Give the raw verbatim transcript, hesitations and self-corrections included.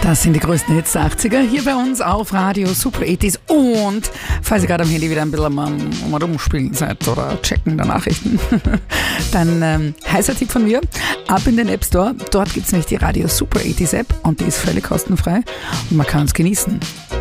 Das sind die größten Hits der achtziger hier bei uns auf Radio Super achtzig. Und falls ihr gerade am Handy wieder ein bisschen am, am rumspielen seid oder checken der Nachrichten, dann ähm, heißer Tipp von mir, ab in den App Store. Dort gibt es nämlich die Radio Super achtzig App und die ist völlig kostenfrei und man kann es genießen.